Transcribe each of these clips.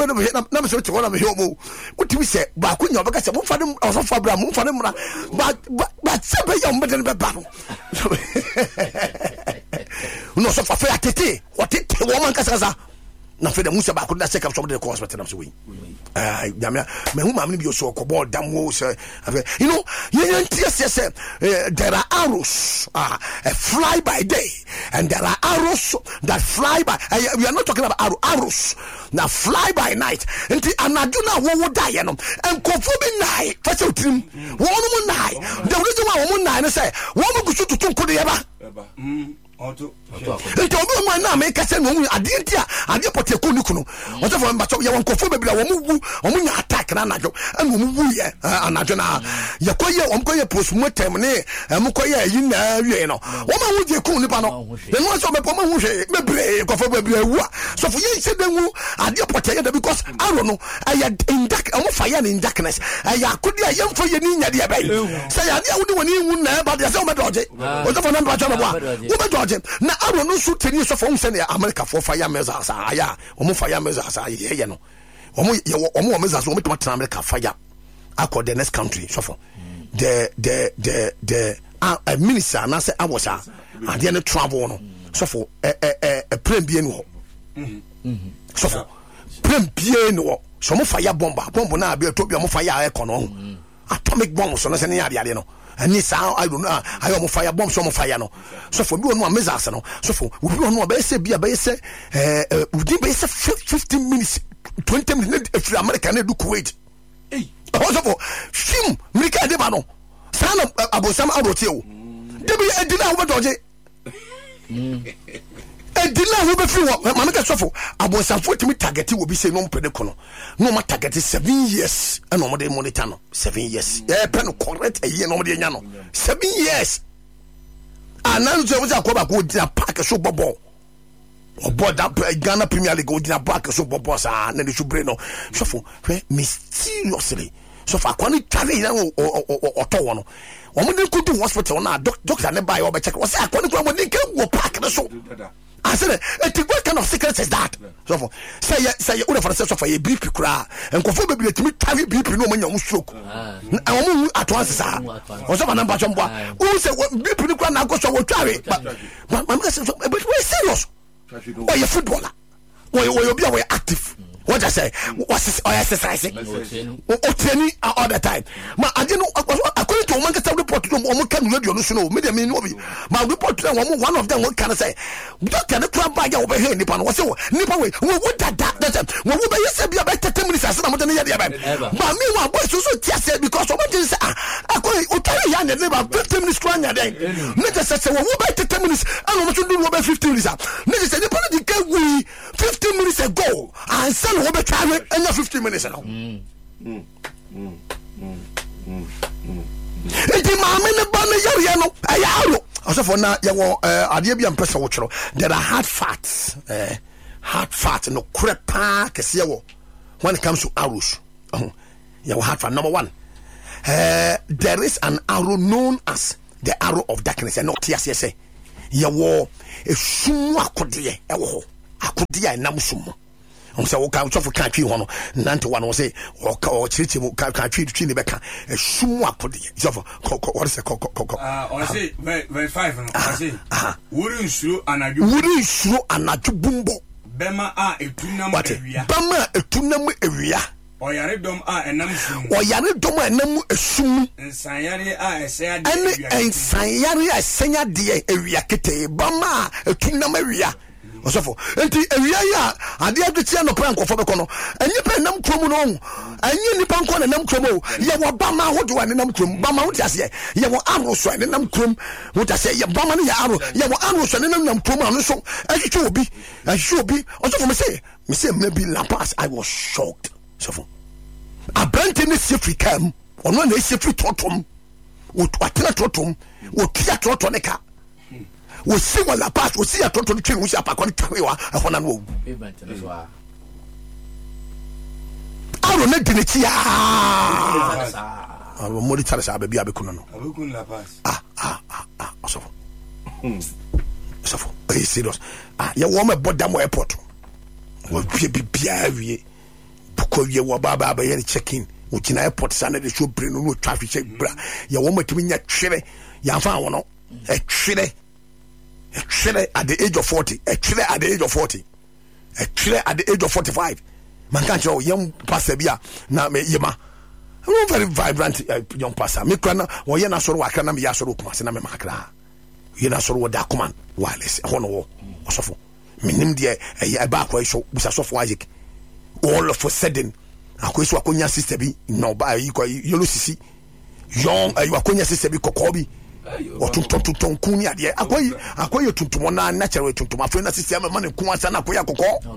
na me so te wona me homo utimi se ba ko nya obeka se mo fa dem osofo abra mo fa dem mra ba se be ya mo de be ba no no so fa fa tete o tete wo man kasa na fe de musa ba ko da check up so de course better so we jamia me hu ma me bi so ko ball dam wo say you know there are arrows fly by day and there are arrows that fly by we are not talking about arrows that fly by night enti anadu na wo die no enkofo bi nai fa se utrim wo no nai the reason why wo nai no say wo mo gusu tutun ko de yeba nti obi mo na me ka se no ade ntia ade poteku ni kuno o se fo mbacho ye wonkofo bebila wo mu nya attack na anajo and wo mu ye anajo na ye koye wo koye postmortem ne mo koye yi na wie no wo ma hu je ku ni pa no e no so be po ma hu hwe bebre kofo bebre wu so fo ye se denwu ade poteku da because aro no aya in dark mo fire in darkness aya akodi aye mfo ye ni nya de bai say ade a wo ni woni hu na ba de say o me doje o se fo na mbacho no bo wo me doje na aro no su teni so for say America for fire measures aya omo fire measures ye no omo measures omo to America fire across the next country so for the minister na say awosa ade no travel no so for plane bi enu ho so for plane bi enu ho so mo fire bomb na be to bi mo fire econo atomic bomb so no say ne ade no and this I don't know I am fire bomb so fire no so for we no measures no so for we no be say bia be say we dey be say 15 minutes 20 minutes if America na do Kuwait also for film America dey ba no sana abosam arote o dey be edina wo doje edina wo be fi wo America so for abosam 40 minutes target wo be say no mpede ko no ma target 7 years and no dey monitor no 7 years pen correct a year no dey nya no 7 years ananzo wo za ko ba ko dina park so bobo obo da Ghana Premier League dina park so bobo sa na dey subre no so for mysteriously so for akwani tare na oto wo no o mo dey ko do hospital na doctor ne buy o be check o say akwani ko mo dey wo park na so I said, what kind of secret is that? So for say you for the for a BP kra and confirm be to me carry BP no man stroke. I at once sir. O so na mbachom boa. Who say BP no kra na go so wo tware. But we serious. Or you footballer. Or you be active. What I say? What's exercising? Or training all the time. I didn't know according to Manchester report to can radio no media me no be. My report to one of them what can I say? Doctor the club by over here Nipan was so Nipan way. What that when we say be about 30 minutes as I'm not near the event. But me one boy so just because someone say I go carry yan and about 15 minutes to anya then. Nigga say we about 30 minutes and we should do about 15 minutes. Nigga say the policy can we 15 minutes ago and send over time and 15 minutes now. Eti maame ne ba ne yare no ayaro asofo na ye wo ade bia mpesa wo chiro there are hard fat no crepa kese wo when it comes to arrows ye wo hard fat. Number 1 there is an arrow known as the arrow of darkness and not yes say ye wo esum akode e wo akode ya nam sum on say woka for country hono nante one was say o chirichi mo country twi ne beka esum akode so what say on say verse 5 no on say wuri nsuro anaju bumbo bema a etunam ewia oyaredom a enam esum ensanyare a esenya de ewia kete bama etunam ewia osofo enti ewia ya ade adutia no plan kofo beko no enye pe nam kromu no enye nipa nko na nam kromu ye wo bama hodo wa nam kromu bama wo tiase ye wo aro so ne nam kromu wo tiase ye bama ne ya aro ye wo aro so ne nam kromu anu so ahwehwe obi osofo me say maybe La Paz. I was shocked osofo abante ne sefri kam ono na sefri totom wo atena totom wo tia totom ne ka we see what La Paz we see a total train we see a pakon tawewa e hona no aro na dineti mo di tare sa ba bia be kuno no abekun La Paz osofo serious ya wo me bodam airport wo bia bia wie poko wie wo baba ba ye check in wo kina airport sana de show brain no traffic check bra ya wo matimi nya twere ya fa wono e twere at the age of 40 a twere at the age of 40 a twere at the age of 45 man can't show young pastor bia na me yema. I'm very vibrant young pastor. Me kana wo ye na soro waka na me ya soro kuma se na me makra. Ye na soro wo da command wireless hono wo osofo. Minim de e ba kwa so busa sofo Isaac. All of a sudden akoso akonya sister bi no ba yi kwa yellow sisi. Young ayu akonya sister bi kokobi. O tuntum kuni ade akoye tuntum na natural tuntum afre na sister ma ne kuansa na akoya kokko.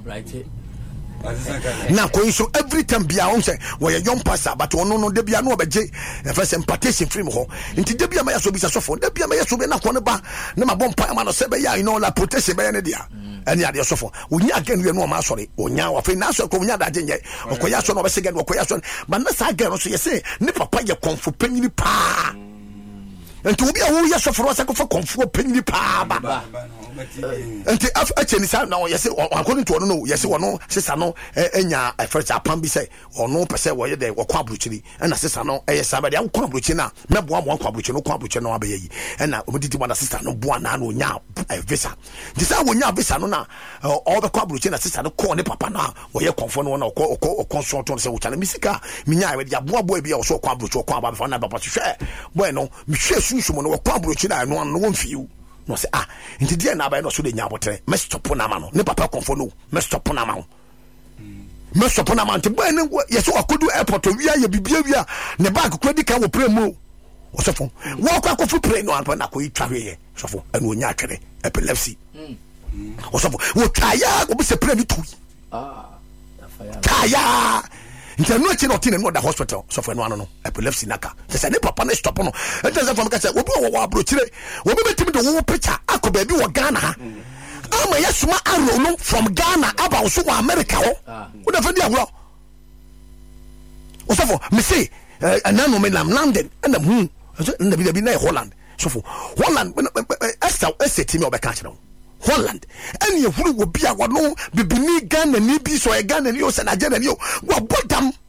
Now, so every time be on say, where a young pastor, but on no debia no beje, first impartation free ho. Into debia may so be so for debia may so be na cornerba, no my bomb man or sebe ya, la protection by any dia. And ya so for. We again we no sorry, or now of a national commune that day, or coyason of a second or coyason, but that's again so you say, ne papa ya come for penny pa. And to be a who yes for us for come for penny pa. And actually, now, yes, according to no, yes, or no, sister, no, enya, first a pambi say, or no, per se, where they were quabruchini, and a sister, no, somebody, I'm quabruchina, maybe one quabruchino, abbey, and I did one sister, no, buana, no, now, a visa. This I will now visa, no, now, all the quabruchina, sister, no, corner papa now, where you confirm one or consult on some Misika, Mina, with your boy be also quabruch or quab for another, but share. Bueno, Michelle Sushman or quabruchina, and one for you. No say into dia na ba no so de nya botre me stop na ma no ne papa konfo no me stop na ma me stop na ma nte ba ne yeso akodu airport wi ya bibia wi a ne bag kwadi ka wo pre mu o sofo wo kwa ko fu pre no an pa na ko itwa hwe sofo anu onya atwere epilepsy o sofo wo taya ko bi se pre ni tu taya nti no chi no tin no da hospital so for no ano no epilepsy naka say ne papa ne stop no enti say from ka say obi wo abrochire obi betimi de wo picture akoba bi wo Ghana ha ama yesuma arrow no from Ghana aba so wa America ho wo da fadi ahoro o so for me say anano me lam London and am na bi na Holland so for Holland estate me obeka kire Holland and you will be a no bibini Ghana ni bi so Ghana ni o se Nigeria ni o wa bodam